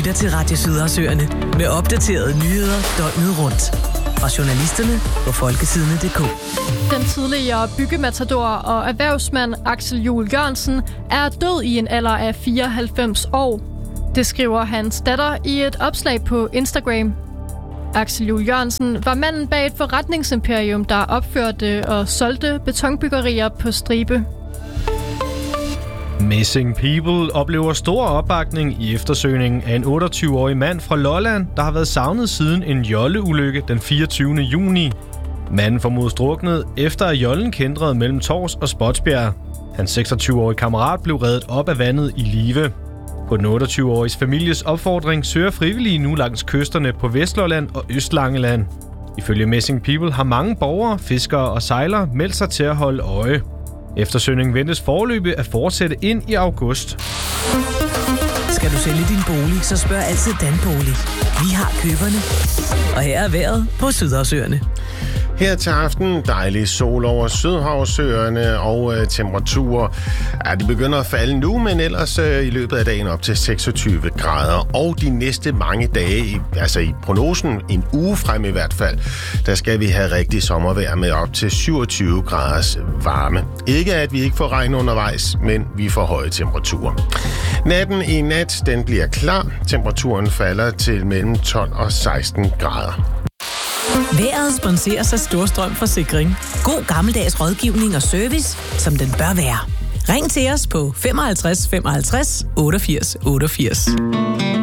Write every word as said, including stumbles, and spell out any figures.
lytter til Radio Sydersøerne med opdaterede nyheder døgnet rundt. Fra journalisterne på folketidene punktum d k. Den tidligere byggematador og erhvervsmand Axel Juel Jørgensen er død i en alder af fireoghalvfems år. Det skriver hans datter i et opslag på Instagram. Axel Juel Jørgensen var manden bag et forretningsimperium, der opførte og solgte betonbyggerier på stribe. Missing People oplever stor opbakning i eftersøgningen af en otteogtyve-årig mand fra Lolland, der har været savnet siden en jolleulykke den fireogtyvende juni. Manden formodes druknet, efter at jollen kændrede mellem Tors og Spotsbjerg. Hans seksogtyve-årige kammerat blev reddet op af vandet i live. På den otteogtyve-åriges families opfordring søger frivillige nu langs kysterne på Vestlolland og Østlangeland. Ifølge Missing People har mange borgere, fiskere og sejlere meldt sig til at holde øje. Eftersøgningen ventes foreløbig at fortsætte ind i august. Skal du sælge din bolig, så spørg altid Danbolig. Vi har køberne. Og her er vejret på Sydersøerne. Her til aften dejlig sol over Sydhavsøerne og øh, temperaturer. Ja, de begynder at falde nu, men ellers øh, i løbet af dagen op til seksogtyve grader. Og de næste mange dage, i, altså i prognosen, en uge frem i hvert fald, der skal vi have rigtig sommervejr med op til syvogtyve graders varme. Ikke at vi ikke får regn undervejs, men vi får høje temperaturer. Natten i nat, den bliver klar. Temperaturen falder til mellem tolv og seksten grader. Vejret sponseres af Storstrøm Forsikring. God gammeldags rådgivning og service, som den bør være. Ring til os på femoghalvtreds femoghalvtreds otteogfirs otteogfirs.